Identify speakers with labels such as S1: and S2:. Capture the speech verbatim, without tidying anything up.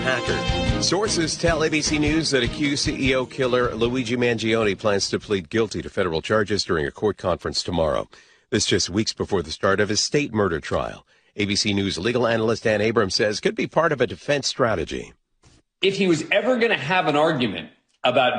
S1: hacker. Sources tell A B C News that accused C E O killer Luigi Mangione plans to plead guilty to federal charges during a court conference tomorrow. This just weeks before the start of his state murder trial. A B C News legal analyst Dan Abrams says could be part of a defense strategy.
S2: If he was ever going to have an argument about